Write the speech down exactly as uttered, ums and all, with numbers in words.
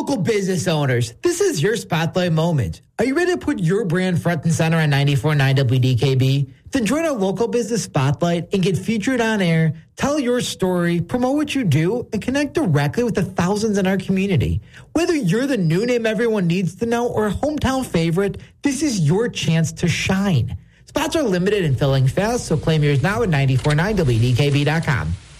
local business owners, this is your spotlight moment. Are you ready to put your brand front and center on ninety-four point nine W D K B? Then join our local business spotlight and get featured on air, tell your story, promote what you do, and connect directly with the thousands in our community. Whether you're the new name everyone needs to know or a hometown favorite, this is your chance to shine. Spots are limited and filling fast, so claim yours now at nine four nine W D K B dot com.